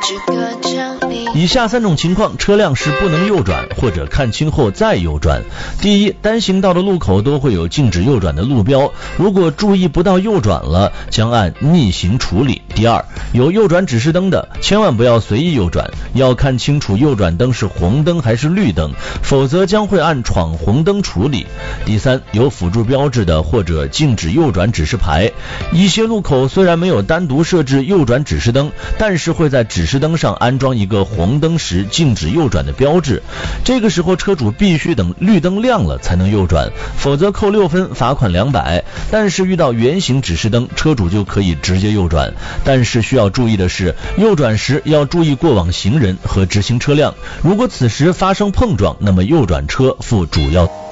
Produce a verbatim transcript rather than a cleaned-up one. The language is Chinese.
以下三种情况车辆是不能右转或者看清后再右转。第一，单行道的路口都会有禁止右转的路标，如果注意不到右转了，将按逆行处理。第二，有右转指示灯的，千万不要随意右转，要看清楚右转灯是红灯还是绿灯，否则将会按闯红灯处理。第三，有辅助标志的或者禁止右转指示牌，一些路口虽然没有单独设置右转指示灯，但是会在指示灯上安装一个红灯时禁止右转的标志，这个时候车主必须等绿灯亮了才能右转，否则扣六分，罚款两百。但是遇到圆形指示灯，车主就可以直接右转，但是需要注意的是，右转时要注意过往行人和直行车辆，如果此时发生碰撞，那么右转车负主要